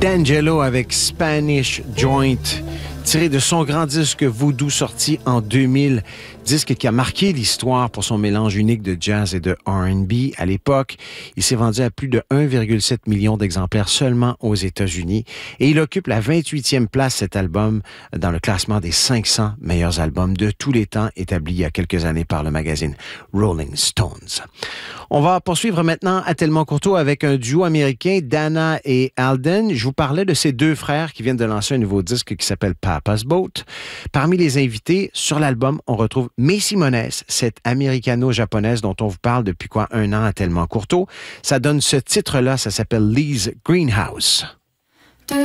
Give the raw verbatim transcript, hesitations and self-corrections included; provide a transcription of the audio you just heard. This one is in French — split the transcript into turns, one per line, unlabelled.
D'Angelo avec Spanish Joint, tiré de son grand disque Voodoo sorti en deux mille, disque qui a marqué l'histoire pour son mélange unique de jazz et de R and B. À l'époque, il s'est vendu à plus de un virgule sept million d'exemplaires seulement aux États-Unis et il occupe la vingt-huitième place, cet album, dans le classement des cinq cents meilleurs albums de tous les temps établi il y a quelques années par le magazine Rolling Stones. On va poursuivre maintenant à Tellement Courteau avec un duo américain, Dana et Alden. Je vous parlais de ces deux frères qui viennent de lancer un nouveau disque qui s'appelle Papa's Boat. Parmi les invités sur l'album, on retrouve Mae Simones, cette américano-japonaise dont on vous parle depuis quoi un an à Tellement Courteau. Ça donne ce titre-là, ça s'appelle Lee's Greenhouse.